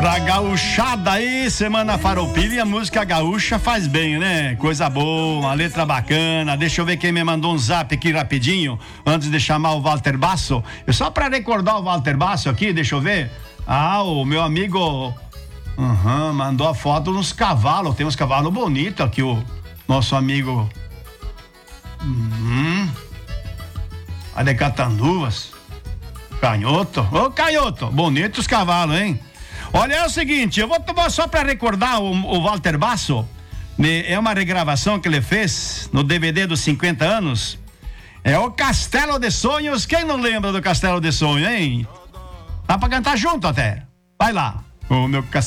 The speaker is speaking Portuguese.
Pra gauchada aí, semana farroupilha, a música gaúcha faz bem, né? Coisa boa, uma letra bacana. Deixa eu ver quem me mandou um zap aqui rapidinho, antes de chamar o Walter Basso. Só pra recordar o Walter Basso aqui, deixa eu ver. O meu amigo mandou a foto nos cavalos. Tem uns cavalos bonitos aqui, o nosso amigo a de Catanduas. Canhoto, canhoto, bonitos os cavalos, hein? Olha, é o seguinte, eu vou tomar só pra recordar o Walter Basso, é uma regravação que ele fez no DVD dos 50 anos, é o Castelo de Sonhos. Quem não lembra do Castelo de Sonhos, hein? Dá pra cantar junto até, vai lá, o meu Castelo